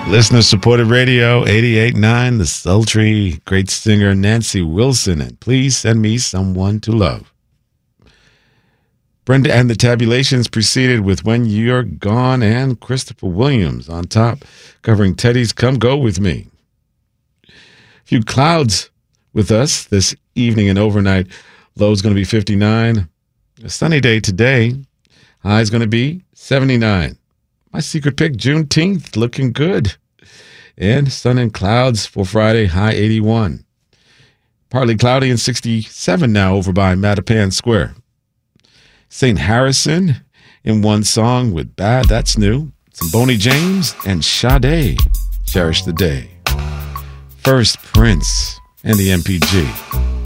Listener supported radio 88.9, the sultry great singer Nancy Wilson, and Please Send Me Someone to Love. Brenda and the Tabulations preceded with When You're Gone and Christopher Williams on top, covering Teddy's Come Go With Me. A few clouds with us this evening and overnight. Low's going to be 59. A sunny day today. High is going to be 79. My secret pick, Juneteenth, looking good. And sun and clouds for Friday, high 81. Partly cloudy and 67 now over by Mattapan Square. St. Harrison in one song with Bad, that's new. Some Boney James and Sade, Cherish the Day. First, Prince and the MPG.